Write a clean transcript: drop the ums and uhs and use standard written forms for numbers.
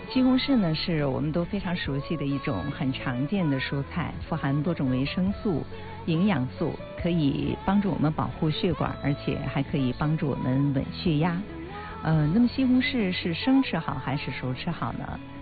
西红柿呢是我们都非常熟悉的一种很常见的蔬菜，富含多种维生素、营养素，可以帮助我们保护血管，而且还可以帮助我们稳血压。那么西红柿是生吃好还是熟吃好呢？